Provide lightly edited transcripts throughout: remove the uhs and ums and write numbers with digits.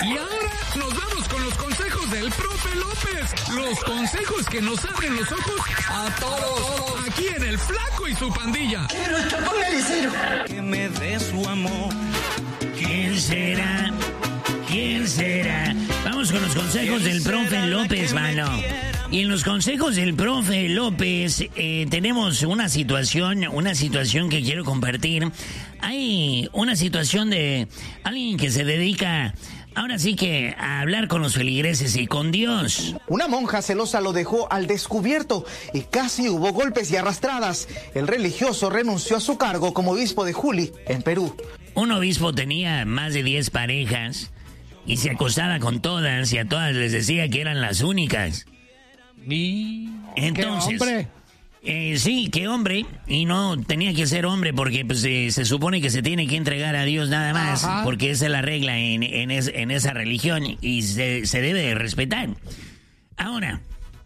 Y ahora nos vamos con los consejos del profe López. Los consejos que nos abren los ojos a todos. Aquí en El Flaco y su pandilla. Quiero chocolate. Que me dé su amor. ¿Quién será? ¿Quién será? Vamos con los consejos del profe López, mano. Y en los consejos del profe López tenemos una situación que quiero compartir. Hay una situación de alguien que se dedica, ahora sí que, a hablar con los feligreses y con Dios. Una monja celosa lo dejó al descubierto y casi hubo golpes y arrastradas. El religioso renunció a su cargo como obispo de Juli, en Perú. Un obispo tenía más de 10 parejas y se acostaba con todas y a todas les decía que eran las únicas. Y entonces, ¿qué hombre? Sí, qué hombre. Y no tenía que ser hombre porque pues, se supone que se tiene que entregar a Dios nada más. Ajá. Porque esa es la regla en esa religión y se debe de respetar. Ahora,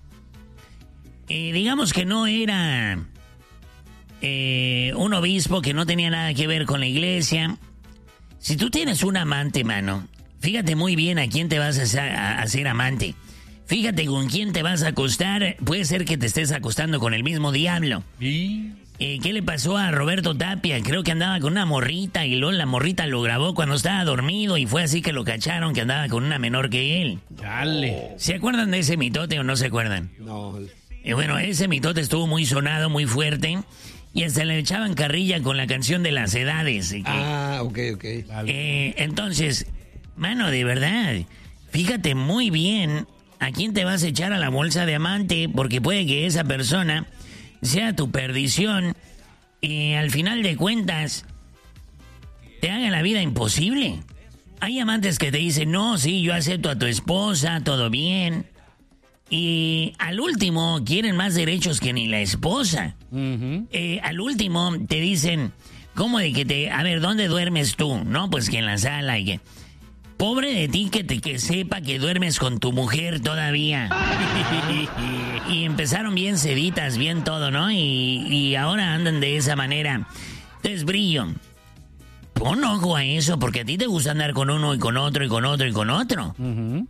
digamos que no era un obispo, que no tenía nada que ver con la iglesia. Si tú tienes un amante, mano, fíjate muy bien a quién te vas a hacer amante. Fíjate con quién te vas a acostar. Puede ser que te estés acostando con el mismo diablo. ¿Y? ¿Qué le pasó a Roberto Tapia? Creo que andaba con una morrita y luego la morrita lo grabó cuando estaba dormido y fue así que lo cacharon que andaba con una menor que él. Dale. ¿Se acuerdan de ese mitote o no se acuerdan? No. Bueno, ese mitote estuvo muy sonado, muy fuerte. Y hasta le echaban carrilla con la canción de las edades. Ok. Entonces, mano, de verdad, fíjate muy bien a quién te vas a echar a la bolsa de amante, porque puede que esa persona sea tu perdición y al final de cuentas te haga la vida imposible. Hay amantes que te dicen, no, sí, yo acepto a tu esposa, todo bien. Y al último quieren más derechos que ni la esposa. Uh-huh. Al último te dicen, ¿cómo de que a ver, ¿dónde duermes tú? No, pues que en la sala y que... Pobre de ti que sepa que duermes con tu mujer todavía. Y empezaron bien seditas, bien todo, ¿no? Y ahora andan de esa manera. Entonces, Brillo, pon ojo a eso, porque a ti te gusta andar con uno y con otro y con otro y con otro. Uh-huh.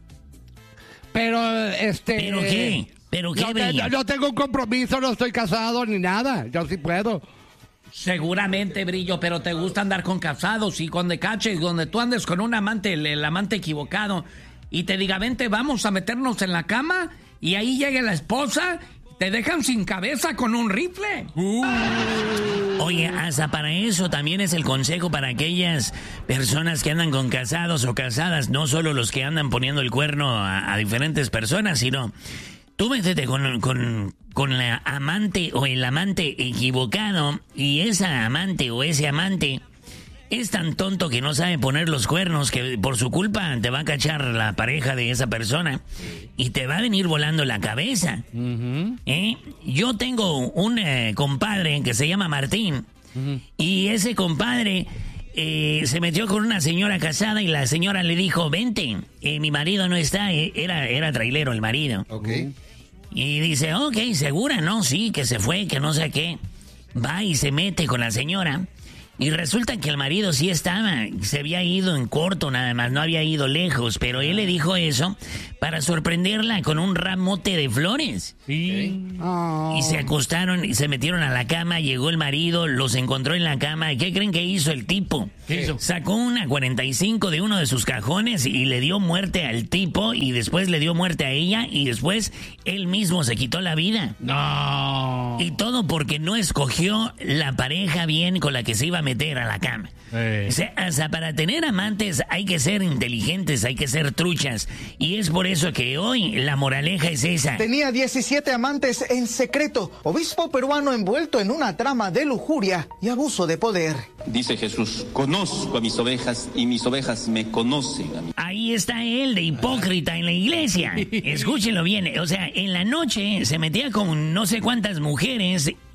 Pero, ¿Pero qué? ¿Pero qué, Brillo? No tengo un compromiso, no estoy casado ni nada. Yo sí puedo. Seguramente, Brillo, pero te gusta andar con casados y cuando caches, donde tú andes con un amante, el amante equivocado, y te diga, vente, vamos a meternos en la cama, y ahí llegue la esposa, te dejan sin cabeza con un rifle. Oye, hasta para eso también es el consejo para aquellas personas que andan con casados o casadas, no solo los que andan poniendo el cuerno a diferentes personas, sino... Tú métete con la amante o el amante equivocado y esa amante o ese amante es tan tonto que no sabe poner los cuernos que por su culpa te va a cachar la pareja de esa persona y te va a venir volando la cabeza. Uh-huh. Yo tengo un compadre que se llama Martín y ese compadre... se metió con una señora casada y la señora le dijo, vente, mi marido no está, era trailero el marido. Okay. Y dice, ok, ¿segura? No, sí, que se fue, que no sé qué. Va y se mete con la señora y resulta que el marido sí estaba, se había ido en corto nada más, no había ido lejos, pero él le dijo eso para sorprenderla con un ramote de flores. Sí. Oh. Y se acostaron y se metieron a la cama, llegó el marido, los encontró en la cama. ¿Y qué creen que hizo el tipo? ¿Qué hizo? Sacó una 45 de uno de sus cajones y le dio muerte al tipo y después le dio muerte a ella y después él mismo se quitó la vida. No. Y todo porque no escogió la pareja bien con la que se iba a meter a la cama. O sea, para tener amantes hay que ser inteligentes, hay que ser truchas. Y es por eso que hoy la moraleja es esa. Tenía 17 amantes en secreto. Obispo peruano envuelto en una trama de lujuria y abuso de poder. Dice Jesús, conozco a mis ovejas y mis ovejas me conocen a mí. Ahí está él de hipócrita en la iglesia. Escúchenlo bien. O sea, en la noche se metía con no sé cuántas mujeres